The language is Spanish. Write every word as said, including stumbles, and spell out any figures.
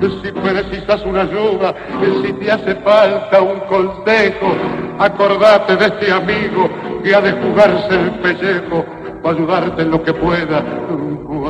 Si precisas una ayuda, si te hace falta un consejo, acordate de este amigo que ha de jugarse el pellejo para ayudarte en lo que pueda.